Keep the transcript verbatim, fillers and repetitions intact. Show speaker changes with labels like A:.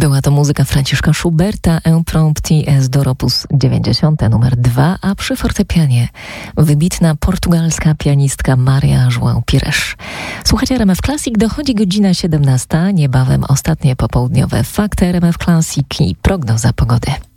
A: Była to muzyka Franciszka Schuberta, Impromptu es do opus dziewięćdziesiąt numer dwa, a przy fortepianie wybitna portugalska pianistka Maria João Pires. Słuchajcie, R M F Classic, dochodzi godzina siedemnasta, niebawem ostatnie popołudniowe fakty R M F Classic i prognoza pogody.